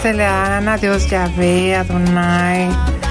Se le dan a Dios Yahvé, Adonai,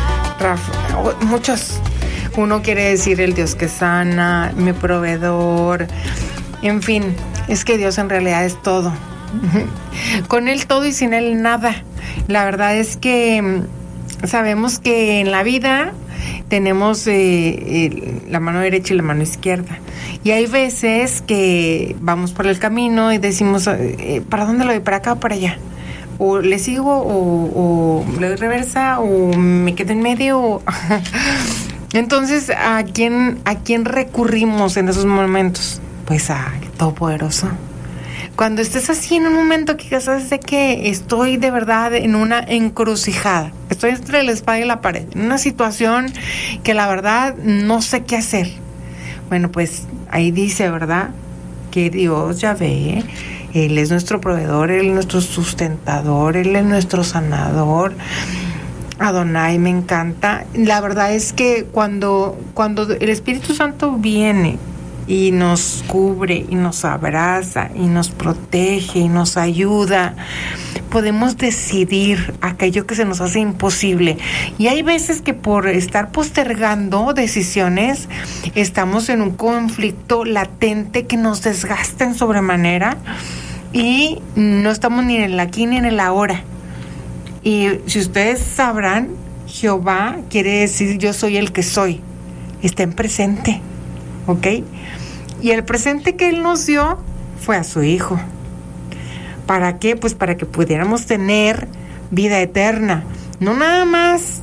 muchos. Uno quiere decir el Dios que sana, mi proveedor, en fin, es que Dios en realidad es todo. Con Él todo y sin Él nada. La verdad es que sabemos que en la vida tenemos la mano derecha y la mano izquierda. Y hay veces que vamos por el camino y decimos, ¿para dónde lo doy? ¿Para acá o para allá? O le sigo o le doy reversa o me quedo en medio. Entonces, ¿a quién recurrimos en esos momentos? Pues a Todopoderoso. Cuando estés así en un momento que ya sabes de que estoy de verdad en una encrucijada, estoy entre la espada y la pared, en una situación que la verdad no sé qué hacer. Bueno, pues ahí dice, ¿verdad? Que Dios ya ve, Él es nuestro proveedor, Él es nuestro sustentador, Él es nuestro sanador. Adonai me encanta. La verdad es que cuando el Espíritu Santo viene y nos cubre y nos abraza y nos protege y nos ayuda, podemos decidir aquello que se nos hace imposible. Y hay veces que por estar postergando decisiones estamos en un conflicto latente que nos desgasta en sobremanera y no estamos ni en el aquí ni en el ahora. Y si ustedes sabrán, Jehová quiere decir yo soy el que soy. Está en presente, ¿ok? Y el presente que Él nos dio fue a su Hijo. ¿Para qué? Pues para que pudiéramos tener vida eterna. No nada más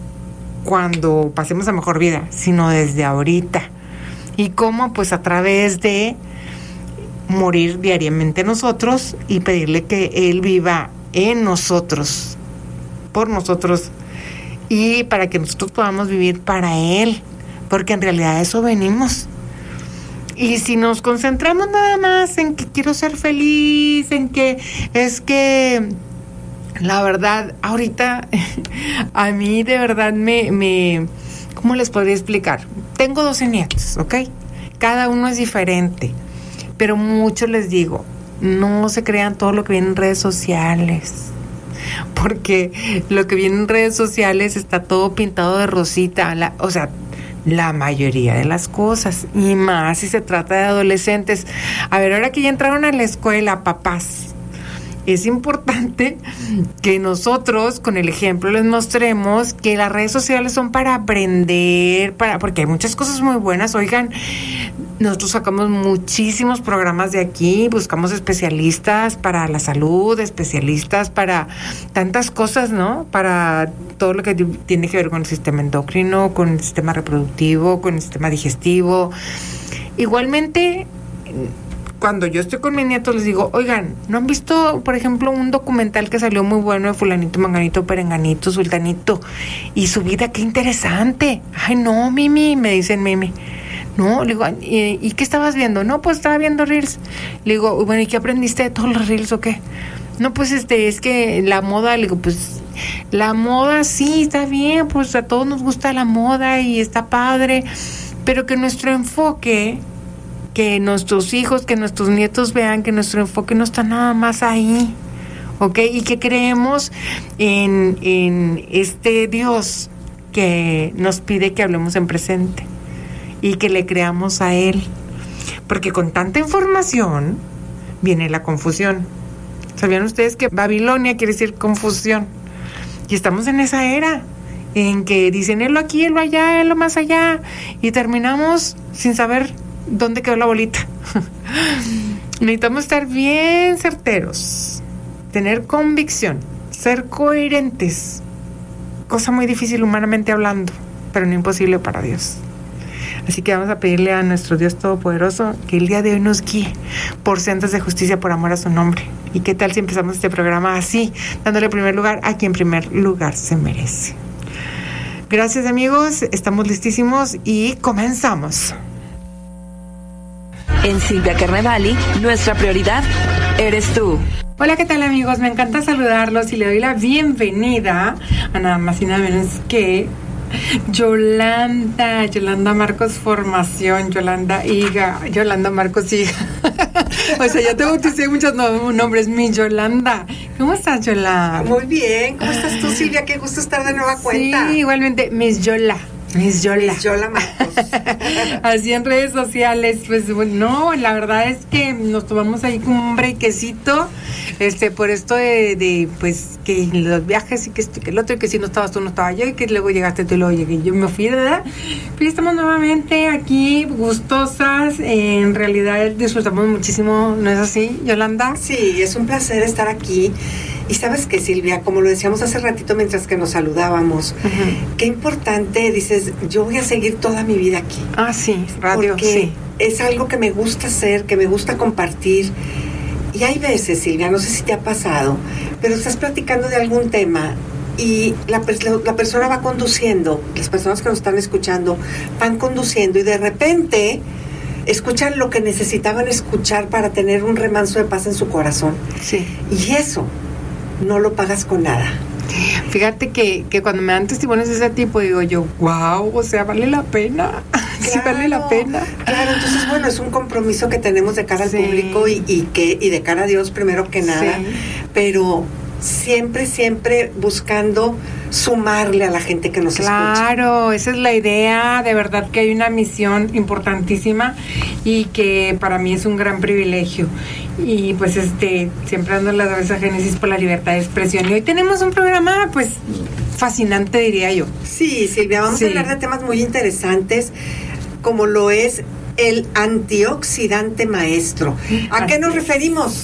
cuando pasemos a mejor vida, sino desde ahorita. ¿Y cómo? Pues a través de morir diariamente nosotros y pedirle que Él viva en nosotros, por nosotros, y para que nosotros podamos vivir para Él, porque en realidad a eso venimos. Y si nos concentramos nada más en que quiero ser feliz, en que es que la verdad, ahorita a mí de verdad me ¿cómo les podría explicar? Tengo 12 nietos, ¿ok? Cada uno es diferente, pero mucho les digo, no se crean todo lo que viene en redes sociales, porque lo que viene en redes sociales está todo pintado de rosita, la mayoría de las cosas, y más si se trata de adolescentes. A ver, ahora que ya entraron a la escuela, papás, es importante que nosotros con el ejemplo les mostremos que las redes sociales son para aprender, porque hay muchas cosas muy buenas. Oigan, nosotros sacamos muchísimos programas de aquí, buscamos especialistas para la salud, especialistas para tantas cosas, ¿no? Para todo lo que tiene que ver con el sistema endocrino, con el sistema reproductivo, con el sistema digestivo. Igualmente, cuando yo estoy con mis nietos les digo, oigan, ¿no han visto, por ejemplo, un documental que salió muy bueno de fulanito, manganito, perenganito, sultanito y su vida? ¡Qué interesante! Ay, no, Mimi, me dicen Mimi. No, le digo, ¿y qué estabas viendo? No, pues estaba viendo Reels. Le digo, bueno, ¿y qué aprendiste de todos los Reels o qué? No, pues es que la moda, le digo, pues la moda sí, está bien, pues a todos nos gusta la moda y está padre, pero que nuestro enfoque, que nuestros hijos, que nuestros nietos vean que nuestro enfoque no está nada más ahí, ¿ok? Y que creemos en este Dios que nos pide que hablemos en presente y que le creamos a Él, porque con tanta información viene la confusión. ¿Sabían ustedes que Babilonia quiere decir confusión? Y estamos en esa era en que dicen él lo aquí, él lo allá, él lo más allá, y terminamos sin saber dónde quedó la bolita. Necesitamos estar bien certeros, tener convicción, ser coherentes, cosa muy difícil humanamente hablando, pero no imposible para Dios. Así que vamos a pedirle a nuestro Dios Todopoderoso que el día de hoy nos guíe por sendas de justicia, por amor a su nombre. ¿Y qué tal si empezamos este programa así, dándole primer lugar a quien primer lugar se merece? Gracias, amigos, estamos listísimos y comenzamos. En Silvia Carnevali, nuestra prioridad eres tú. Hola, ¿qué tal, amigos? Me encanta saludarlos y le doy la bienvenida a nada más y nada menos que Yolanda Marcos Formación, Yolanda Marcos Higa. O sea, ya te bauticé muchos nombres, mi Yolanda. ¿Cómo estás, Yola? Muy bien, ¿cómo estás tú, Silvia? Qué gusto estar de nueva cuenta. Sí, igualmente, Miss Yola Marcos. Así en redes sociales, pues no, la verdad es que nos tomamos ahí como un brequecito, por esto de pues que los viajes y que esto y que el otro, y que si no estabas tú no estaba yo, y que luego llegaste tú y luego llegué yo, me fui, ¿verdad? Pero estamos nuevamente aquí, gustosas, en realidad disfrutamos muchísimo, ¿no es así, Yolanda? Sí, es un placer estar aquí. Y sabes que, Silvia, como lo decíamos hace ratito mientras que nos saludábamos, qué importante, dices, yo voy a seguir toda mi vida aquí. Ah, sí, radio, porque sí. Es algo que me gusta hacer, que me gusta compartir. Y hay veces, Silvia, no sé si te ha pasado, pero estás platicando de algún tema y la persona va conduciendo, las personas que nos están escuchando van conduciendo y de repente escuchan lo que necesitaban escuchar para tener un remanso de paz en su corazón. Sí. Y eso no lo pagas con nada. Fíjate que cuando me dan testimonios de ese tipo, digo yo, wow, o sea, vale la pena. Claro, sí, vale la pena. Claro, entonces, bueno, es un compromiso que tenemos de cara al público y de cara a Dios primero que nada, pero siempre buscando sumarle a la gente que nos escucha. Claro, esa es la idea, de verdad que hay una misión importantísima y que para mí es un gran privilegio. Y pues siempre dando las gracias a Génesis por la libertad de expresión. Y hoy tenemos un programa pues fascinante, diría yo. Sí, Silvia, vamos a hablar de temas muy interesantes, como lo es el antioxidante maestro. ¿A qué nos referimos?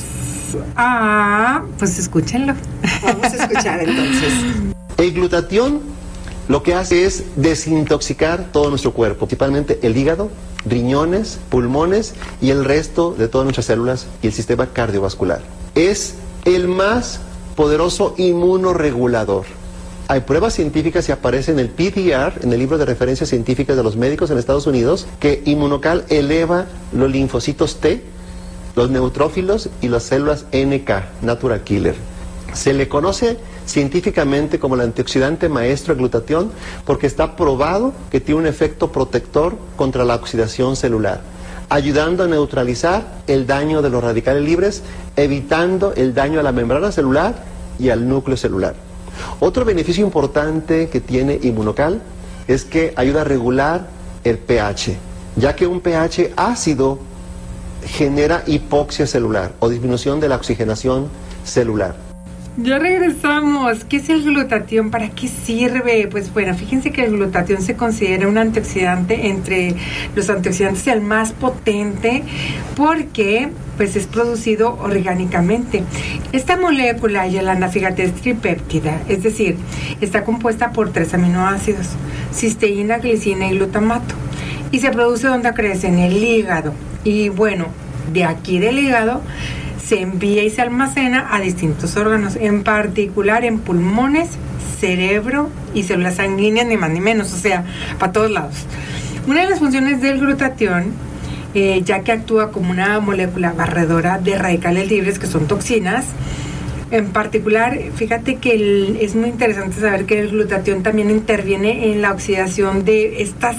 Pues escúchenlo. Vamos a escuchar entonces. El glutatión lo que hace es desintoxicar todo nuestro cuerpo, principalmente el hígado, riñones, pulmones y el resto de todas nuestras células y el sistema cardiovascular. Es el más poderoso inmunorregulador. Hay pruebas científicas y aparece en el PDR, en el libro de referencias científicas de los médicos en Estados Unidos, que Inmunocal eleva los linfocitos T, los neutrófilos y las células NK, Natural Killer. Se le conoce científicamente como el antioxidante maestro el glutatión porque está probado que tiene un efecto protector contra la oxidación celular, ayudando a neutralizar el daño de los radicales libres, evitando el daño a la membrana celular y al núcleo celular. Otro beneficio importante que tiene Inmunocal es que ayuda a regular el pH, ya que un pH ácido genera hipoxia celular o disminución de la oxigenación celular. Ya regresamos. ¿Qué es el glutatión? ¿Para qué sirve? Pues bueno, fíjense que el glutatión se considera un antioxidante entre los antioxidantes el más potente porque pues es producido orgánicamente. Esta molécula, Yolanda, fíjate, es tripéptida, es decir, está compuesta por 3 aminoácidos, cisteína, glicina y glutamato. Y se produce donde crece, en el hígado. Y bueno, de aquí del hígado se envía y se almacena a distintos órganos, en particular en pulmones, cerebro y células sanguíneas, ni más ni menos, o sea, para todos lados. Una de las funciones del glutatión, ya que actúa como una molécula barredora de radicales libres, que son toxinas, en particular, fíjate que es muy interesante saber que el glutatión también interviene en la oxidación de estas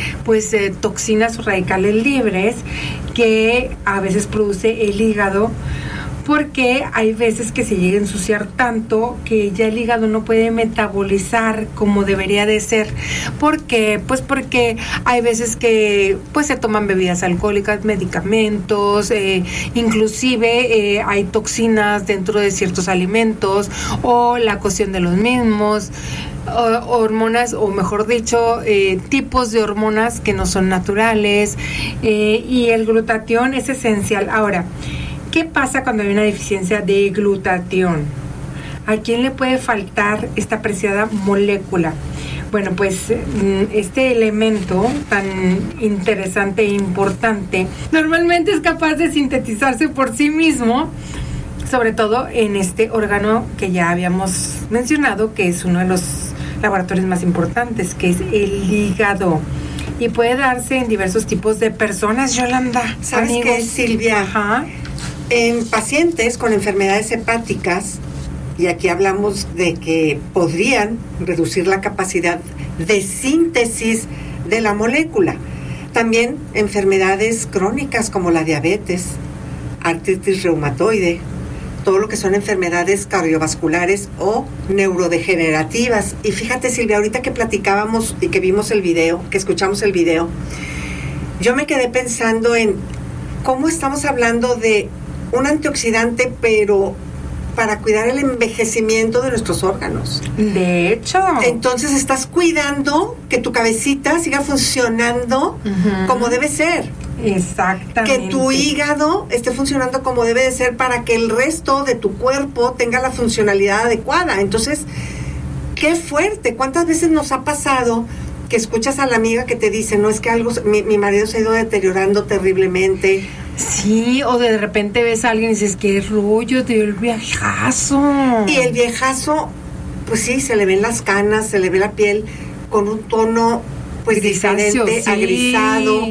toxinas o radicales libres que a veces produce el hígado, porque hay veces que se llega a ensuciar tanto que ya el hígado no puede metabolizar como debería de ser. ¿Por qué? Pues porque hay veces que se toman bebidas alcohólicas, medicamentos, inclusive hay toxinas dentro de ciertos alimentos o la cocción de los mismos, hormonas, o mejor dicho, tipos de hormonas que no son naturales, y el glutatión es esencial. Ahora, ¿qué pasa cuando hay una deficiencia de glutatión? ¿A quién le puede faltar esta preciada molécula? Bueno, pues este elemento tan interesante e importante normalmente es capaz de sintetizarse por sí mismo, sobre todo en este órgano que ya habíamos mencionado, que es uno de los laboratorios más importantes, que es el hígado. Y puede darse en diversos tipos de personas, Yolanda. ¿Sabes amigos? qué, Silvia? Ajá. En pacientes con enfermedades hepáticas y aquí hablamos de que podrían reducir la capacidad de síntesis de la molécula. También enfermedades crónicas como la diabetes, artritis reumatoide, todo lo que son enfermedades cardiovasculares o neurodegenerativas. Y fíjate, Silvia, ahorita que platicábamos y que vimos el video, que escuchamos el video, yo me quedé pensando en cómo estamos hablando de un antioxidante, pero para cuidar el envejecimiento de nuestros órganos. De hecho. Entonces estás cuidando que tu cabecita siga funcionando como debe ser. Exactamente. Que tu hígado esté funcionando como debe de ser para que el resto de tu cuerpo tenga la funcionalidad adecuada. Entonces, qué fuerte. ¿Cuántas veces nos ha pasado que escuchas a la amiga que te dice, no, es que algo, mi marido se ha ido deteriorando terriblemente? Sí, o de repente ves a alguien y dices, qué rollo, te dio el viejazo. Y el viejazo, pues sí, se le ven las canas, se le ve la piel con un tono pues Grisáceo, diferente, sí. Agrisado,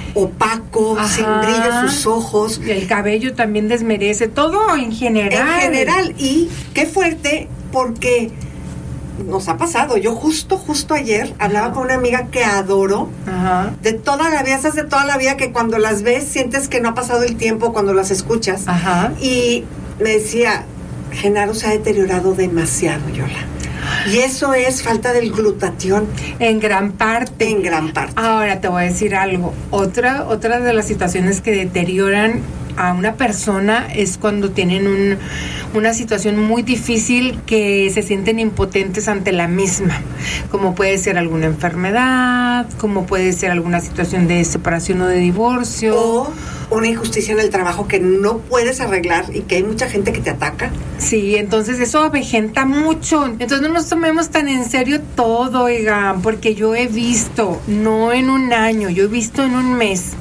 opaco, Ajá. sin brillo sus ojos. Y el cabello también desmerece, todo en general. En general, y qué fuerte, porque nos ha pasado. Yo justo ayer hablaba con una amiga que adoro, Ajá. de toda la vida, esas de toda la vida que cuando las ves sientes que no ha pasado el tiempo cuando las escuchas. Ajá. Y me decía, Genaro se ha deteriorado demasiado, Yola. Y eso es falta del glutatión. En gran parte. En gran parte. Ahora te voy a decir algo. Otra de las situaciones que deterioran a una persona es cuando tienen una situación muy difícil, que se sienten impotentes ante la misma, como puede ser alguna enfermedad, como puede ser alguna situación de separación o de divorcio, O una injusticia en el trabajo que no puedes arreglar y que hay mucha gente que te ataca. Sí, entonces eso avejenta mucho. Entonces no nos tomemos tan en serio todo, oigan, porque yo he visto, no en un año, yo he visto en un mes,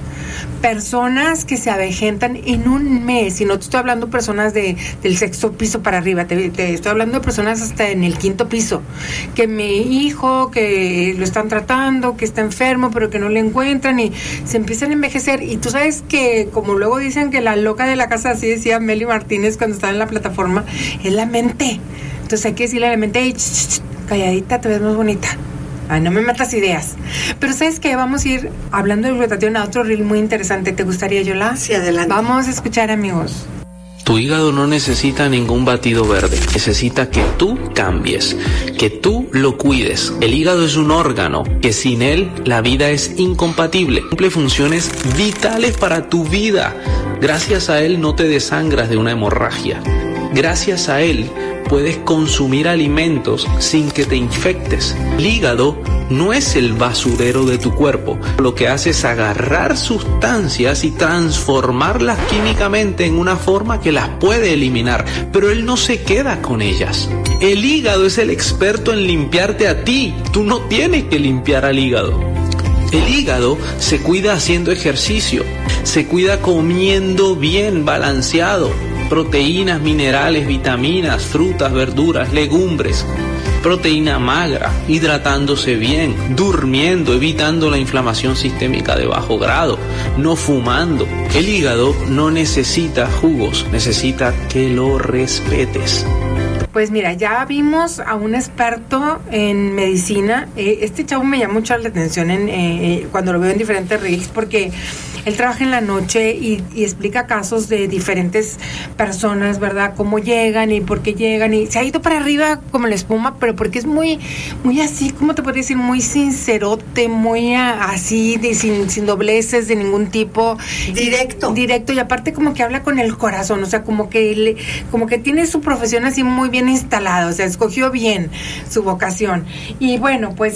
personas que se avejentan en un mes, y no te estoy hablando de personas del sexto piso para arriba, te estoy hablando de personas hasta en el quinto piso, que mi hijo, que lo están tratando, que está enfermo, pero que no le encuentran, y se empiezan a envejecer. Y tú sabes que, como luego dicen que la loca de la casa, así decía Meli Martínez cuando estaba en la plataforma, es la mente. Entonces hay que decirle a la mente, hey, calladita, te ves más bonita. Ay, no me metas ideas. Pero ¿sabes qué? Vamos a ir hablando de glutatión a otro reel muy interesante. ¿Te gustaría, Yola? Sí, adelante. Vamos a escuchar, amigos. Tu hígado no necesita ningún batido verde, necesita que tú cambies, que tú lo cuides. El hígado es un órgano que sin él la vida es incompatible. Cumple funciones vitales para tu vida. Gracias a él no te desangras de una hemorragia. Gracias a él puedes consumir alimentos sin que te infectes. El hígado no es el basurero de tu cuerpo. Lo que hace es agarrar sustancias y transformarlas químicamente en una forma que las puede eliminar, pero él no se queda con ellas. El hígado es el experto en limpiarte a ti. Tú no tienes que limpiar al hígado. El hígado se cuida haciendo ejercicio, se cuida comiendo bien, balanceado, proteínas, minerales, vitaminas, frutas, verduras, legumbres, proteína magra, hidratándose bien, durmiendo, evitando la inflamación sistémica de bajo grado, no fumando. El hígado no necesita jugos, necesita que lo respetes. Pues mira, ya vimos a un experto en medicina. Este chavo me llama mucho la atención cuando lo veo en diferentes reels, porque él trabaja en la noche y explica casos de diferentes personas, ¿verdad? Cómo llegan y por qué llegan, y se ha ido para arriba como la espuma, pero porque es muy así, ¿cómo te podría decir? Muy sincerote, muy así, sin dobleces de ningún tipo. Directo. Directo, y aparte como que habla con el corazón, o sea, como que tiene su profesión así muy bien instalada, o sea, escogió bien su vocación. Y bueno, pues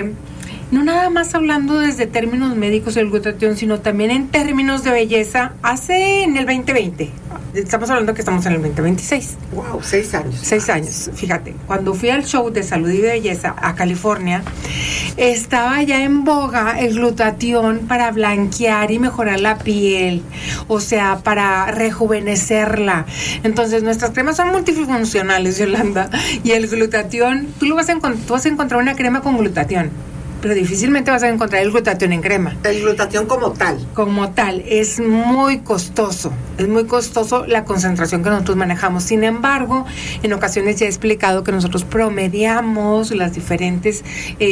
no nada más hablando desde términos médicos del glutatión, sino también en términos de belleza, hace en el 2020. Estamos hablando que estamos en el 2026. Wow, 6 años. 6 años, fíjate. Cuando fui al show de salud y de belleza a California, estaba ya en boga el glutatión para blanquear y mejorar la piel, o sea, para rejuvenecerla. Entonces, nuestras cremas son multifuncionales, Yolanda, y el glutatión, tú vas a encontrar una crema con glutatión, pero difícilmente vas a encontrar el glutatión en crema. El glutatión como tal. Como tal, es muy costoso. Es muy costoso la concentración que nosotros manejamos. Sin embargo, en ocasiones ya he explicado que nosotros promediamos las diferentes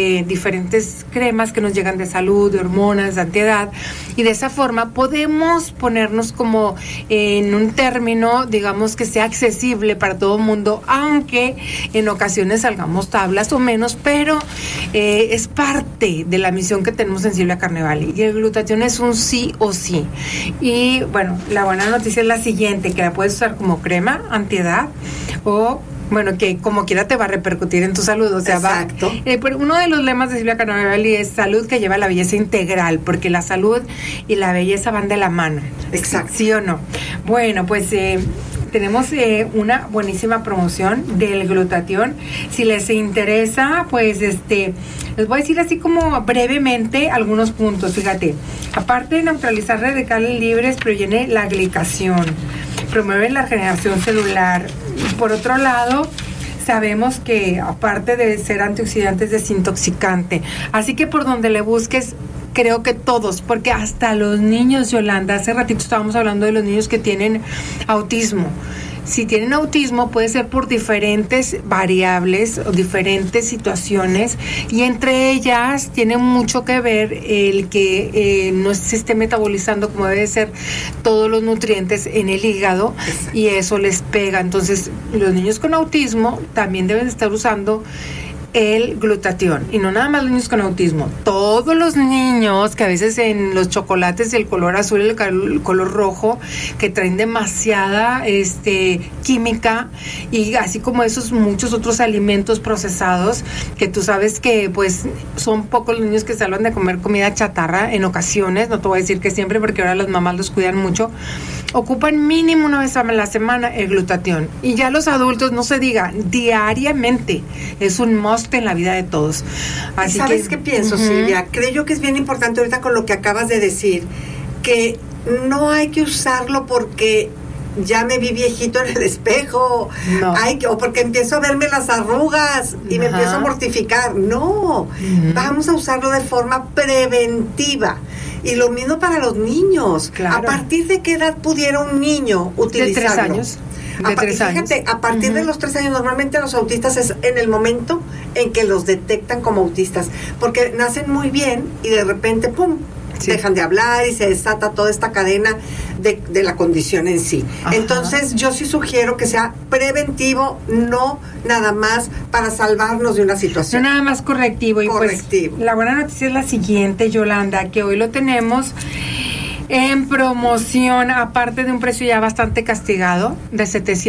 cremas que nos llegan de salud, de hormonas, de antiedad, y de esa forma podemos ponernos como en un término, digamos, que sea accesible para todo el mundo, aunque en ocasiones salgamos tablas o menos, pero es parte de la misión que tenemos en Silvia Carnevali, y el glutatión es un sí o sí. Y bueno, la buena noticia es la siguiente, que la puedes usar como crema antiedad o bueno, que como quiera te va a repercutir en tu salud, o sea, exacto. Pero uno de los lemas de Silvia Carnevali es salud que lleva a la belleza integral, porque la salud y la belleza van de la mano. Exacto. ¿Sí o no? Bueno, pues tenemos una buenísima promoción del glutatión. Si les interesa, pues les voy a decir así como brevemente algunos puntos. Fíjate, aparte de neutralizar radicales libres, previene la glicación, promueve la regeneración celular. Por otro lado, sabemos que aparte de ser antioxidante es desintoxicante. Así que por donde le busques, creo que todos, porque hasta los niños, Yolanda, hace ratito estábamos hablando de los niños que tienen autismo. Si tienen autismo puede ser por diferentes variables o diferentes situaciones, y entre ellas tiene mucho que ver el que no se esté metabolizando como debe ser todos los nutrientes en el hígado. Exacto. Y eso les pega. Entonces los niños con autismo también deben estar usando el glutatión, y no nada más los niños con autismo, todos los niños que a veces en los chocolates el color azul y el color rojo que traen demasiada química, y así como esos muchos otros alimentos procesados que tú sabes que pues son pocos los niños que salvan de comer comida chatarra en ocasiones, no te voy a decir que siempre porque ahora las mamás los cuidan mucho, ocupan mínimo una vez a la semana el glutatión, y ya los adultos no se diga, diariamente es un must en la vida de todos. Así ¿sabes qué pienso, Silvia? Creo yo que es bien importante ahorita con lo que acabas de decir, que no hay que usarlo porque ya me vi viejito en el espejo, no. O porque empiezo a verme las arrugas y me empiezo a mortificar. No, vamos a usarlo de forma preventiva. Y lo mismo para los niños. Claro. ¿A partir de qué edad pudiera un niño utilizarlo? De 3 años. Fíjate, a partir de los 3 años, normalmente los autistas es en el momento en que los detectan como autistas, porque nacen muy bien y de repente, ¡pum!, sí, dejan de hablar y se desata toda esta cadena de la condición en sí. Ajá. Entonces yo sí sugiero que sea preventivo, no nada más para salvarnos de una situación. No nada más correctivo. Y correctivo. Pues, la buena noticia es la siguiente, Yolanda, que hoy lo tenemos en promoción, aparte de un precio ya bastante castigado de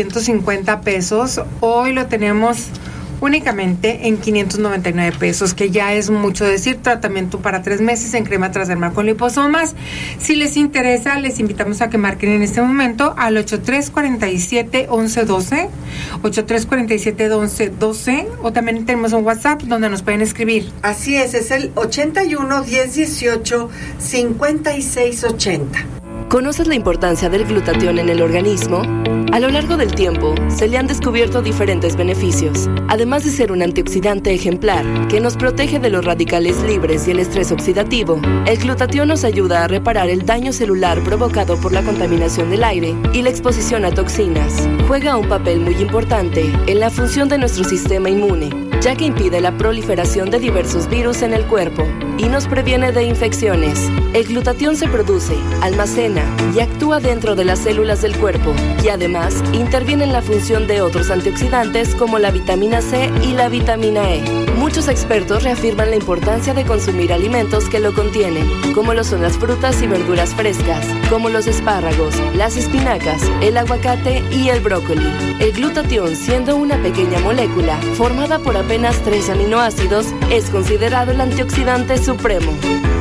750 pesos, hoy lo tenemos únicamente en 599 pesos, que ya es mucho decir. Tratamiento para 3 meses en crema transdermal con liposomas. Si les interesa, les invitamos a que marquen en este momento al 8347-1112, 8347-1112, o también tenemos un WhatsApp donde nos pueden escribir. Así es el 81-1018-5680. ¿Conoces la importancia del glutatión en el organismo? A lo largo del tiempo, se le han descubierto diferentes beneficios. Además de ser un antioxidante ejemplar que nos protege de los radicales libres y el estrés oxidativo, el glutatión nos ayuda a reparar el daño celular provocado por la contaminación del aire y la exposición a toxinas. Juega un papel muy importante en la función de nuestro sistema inmune, ya que impide la proliferación de diversos virus en el cuerpo y nos previene de infecciones. El glutatión se produce, almacena y actúa dentro de las células del cuerpo, y además interviene en la función de otros antioxidantes como la vitamina C y la vitamina E. Muchos expertos reafirman la importancia de consumir alimentos que lo contienen, como lo son las frutas y verduras frescas, como los espárragos, las espinacas, el aguacate y el brócoli. El glutatión, siendo una pequeña molécula formada por apenas 3 aminoácidos, es considerado el antioxidante supremo.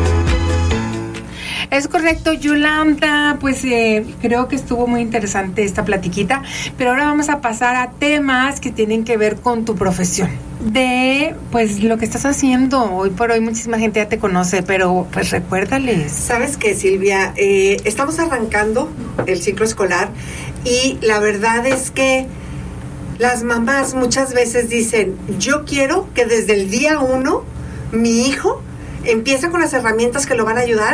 Es correcto, Yolanda, pues creo que estuvo muy interesante esta platiquita, pero ahora vamos a pasar a temas que tienen que ver con tu profesión, de pues lo que estás haciendo. Hoy por hoy muchísima gente ya te conoce, pero pues recuérdales. ¿Sabes qué, Silvia? Estamos arrancando el ciclo escolar y la verdad es que las mamás muchas veces dicen, yo quiero que desde el día 1 mi hijo empiece con las herramientas que lo van a ayudar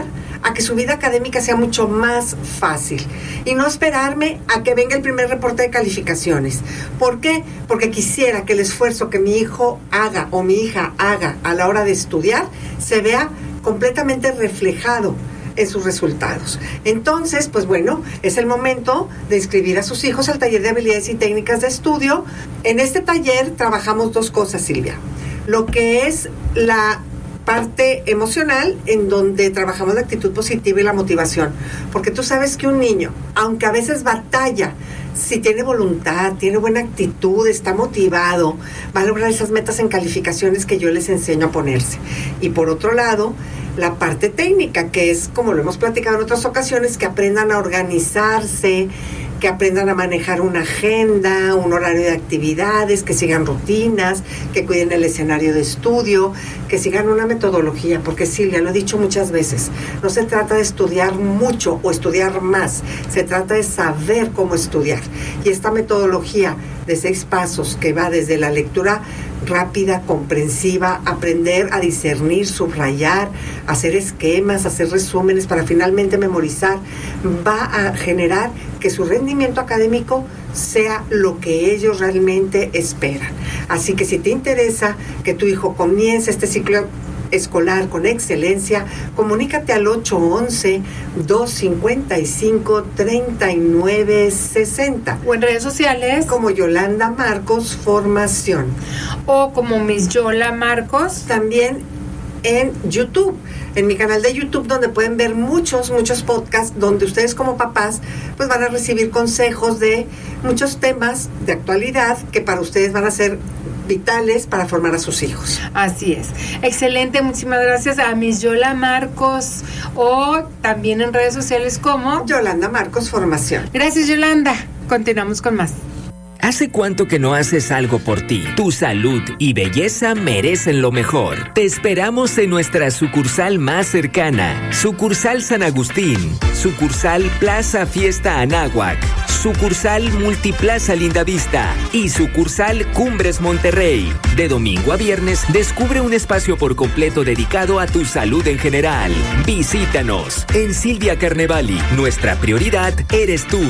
a que su vida académica sea mucho más fácil y no esperarme a que venga el primer reporte de calificaciones. ¿Por qué? Porque quisiera que el esfuerzo que mi hijo haga o mi hija haga a la hora de estudiar se vea completamente reflejado en sus resultados. Entonces, pues bueno, es el momento de inscribir a sus hijos al taller de habilidades y técnicas de estudio. En este taller trabajamos dos cosas, Silvia. Lo que es la parte emocional, en donde trabajamos la actitud positiva y la motivación. Porque tú sabes que un niño, aunque a veces batalla, si tiene voluntad, tiene buena actitud, está motivado, va a lograr esas metas en calificaciones que yo les enseño a ponerse. Y por otro lado, la parte técnica, que es, como lo hemos platicado en otras ocasiones, que aprendan a organizarse, que aprendan a manejar una agenda, un horario de actividades, que sigan rutinas, que cuiden el escenario de estudio, que sigan una metodología, porque Silvia, lo he dicho muchas veces, no se trata de estudiar mucho o estudiar más, se trata de saber cómo estudiar. Y esta metodología de 6 pasos que va desde la lectura rápida, comprensiva, aprender a discernir, subrayar, hacer esquemas, hacer resúmenes para finalmente memorizar, va a generar que su rendimiento académico sea lo que ellos realmente esperan. Así que si te interesa que tu hijo comience este ciclo escolar con excelencia, comunícate al 811-255-3960 o en redes sociales como Yolanda Marcos Formación o como Miss Yola Marcos, también en YouTube, en mi canal de YouTube, donde pueden ver muchos podcasts donde ustedes como papás pues van a recibir consejos de muchos temas de actualidad que para ustedes van a ser vitales para formar a sus hijos. Así es. Excelente, muchísimas gracias a Miss Yola Marcos o también en redes sociales como Yolanda Marcos Formación. Gracias, Yolanda. Continuamos con más. ¿Hace cuánto que no haces algo por ti? Tu salud y belleza merecen lo mejor. Te esperamos en nuestra sucursal más cercana. Sucursal San Agustín. Sucursal Plaza Fiesta Anáhuac. Sucursal Multiplaza Lindavista. Y sucursal Cumbres Monterrey. De domingo a viernes, descubre un espacio por completo dedicado a tu salud en general. Visítanos. En Silvia Carnevali, nuestra prioridad eres tú.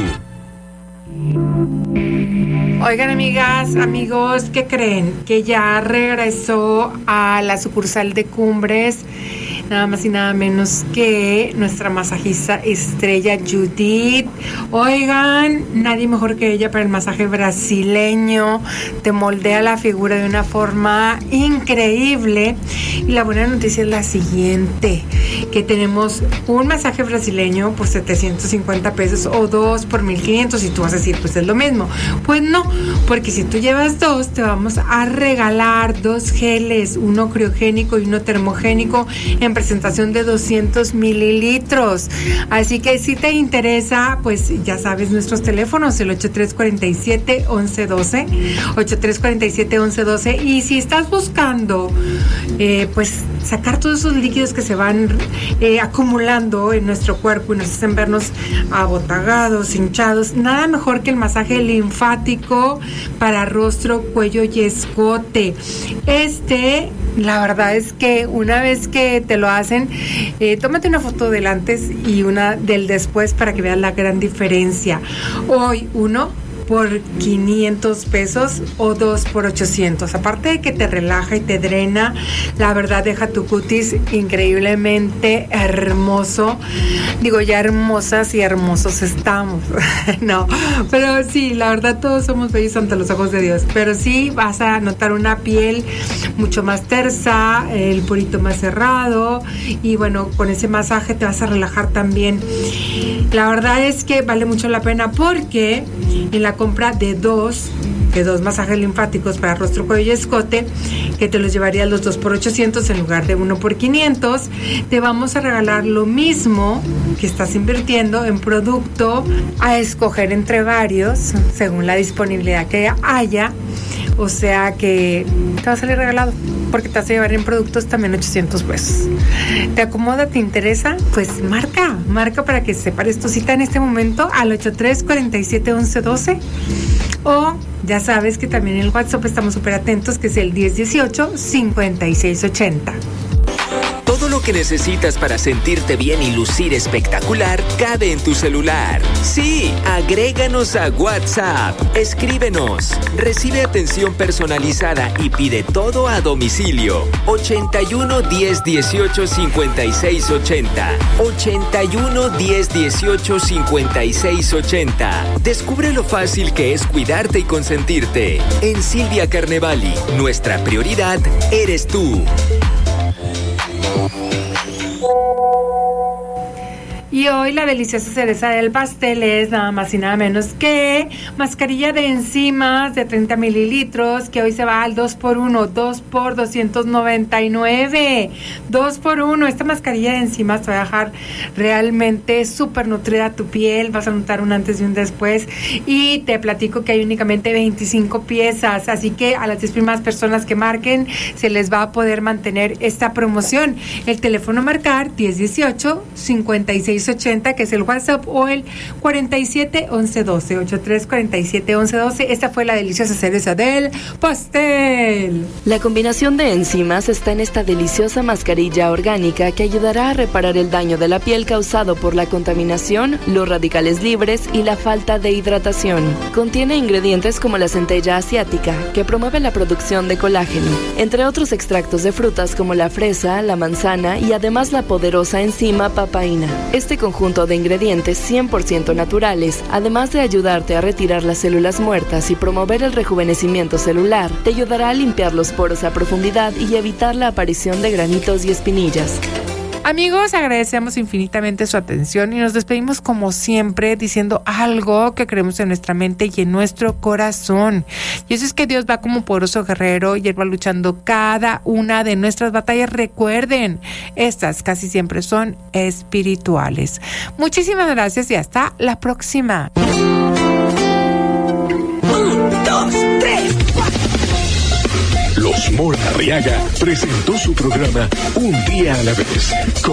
Oigan, amigas, amigos, ¿qué creen? Que ya regresó a la sucursal de Cumbres, nada más y nada menos que nuestra masajista estrella Judith. Oigan, nadie mejor que ella para el masaje brasileño. Te moldea la figura de una forma increíble. Y la buena noticia es la siguiente, que tenemos un masaje brasileño por 750 pesos o 2 por 1,500. Y tú vas a decir, pues es lo mismo. Pues no, porque si tú llevas 2, te vamos a regalar 2 geles, uno criogénico y uno termogénico en presentación de 200 mililitros. Así que si te interesa, pues ya sabes nuestros teléfonos, el 8347-1112, 8347-1112. Y si estás buscando, pues sacar todos esos líquidos que se van acumulando en nuestro cuerpo y nos hacen vernos abotagados, hinchados, nada mejor que el masaje linfático para rostro, cuello y escote. La verdad es que una vez que te lo hacen, tómate una foto del antes y una del después para que veas la gran diferencia. Hoy uno por 500 pesos o 2 por 800. Aparte de que te relaja y te drena, la verdad deja tu cutis increíblemente hermoso. Digo, ya hermosas y hermosos estamos. No, pero sí, la verdad todos somos bellos ante los ojos de Dios. Pero sí vas a notar una piel mucho más tersa, el porito más cerrado y bueno, con ese masaje te vas a relajar también. La verdad es que vale mucho la pena porque en la compra de dos masajes linfáticos para rostro, cuello y escote, que te los llevarías los 2 por 800 en lugar de 1 por 500, te vamos a regalar lo mismo que estás invirtiendo en producto a escoger entre varios según la disponibilidad que haya. O sea que te va a salir regalado porque te vas a llevar en productos también 800 pesos. ¿Te acomoda? ¿Te interesa? Pues marca para que separes tu cita en este momento al 8347-1112 o ya sabes que también en el WhatsApp estamos súper atentos, que es el 1018-5680. Todo lo que necesitas para sentirte bien y lucir espectacular cabe en tu celular. Sí, agréganos a WhatsApp. Escríbenos. Recibe atención personalizada y pide todo a domicilio. 81 10 18 56 80. 81 10 18 56 80. Descubre lo fácil que es cuidarte y consentirte. En Silvia Carnevali, nuestra prioridad eres tú. Y hoy la deliciosa cereza del pastel es nada más y nada menos que mascarilla de enzimas de 30 mililitros, que hoy se va al 2x1, 2 por 299, 2x1. Esta mascarilla de enzimas te va a dejar realmente súper nutrida tu piel, vas a notar un antes y un después, y te platico que hay únicamente 25 piezas, así que a las 10 primeras personas que marquen se les va a poder mantener esta promoción. El teléfono a marcar 1018-5680, que es el WhatsApp, o el 471112, 83471112. Esta fue la deliciosa cereza del pastel. La combinación de enzimas está en esta deliciosa mascarilla orgánica que ayudará a reparar el daño de la piel causado por la contaminación, los radicales libres y la falta de hidratación. Contiene ingredientes como la centella asiática, que promueve la producción de colágeno, entre otros extractos de frutas como la fresa, la manzana y además la poderosa enzima papaína. Este conjunto de ingredientes 100% naturales, además de ayudarte a retirar las células muertas y promover el rejuvenecimiento celular, te ayudará a limpiar los poros a profundidad y evitar la aparición de granitos y espinillas. Amigos, agradecemos infinitamente su atención y nos despedimos como siempre diciendo algo que creemos en nuestra mente y en nuestro corazón. Y eso es que Dios va como poderoso guerrero y Él va luchando cada una de nuestras batallas. Recuerden, estas casi siempre son espirituales. Muchísimas gracias y hasta la próxima. 1, 2, 3, 4. Los Mola Arriaga presentó su programa Un Día a la Vez.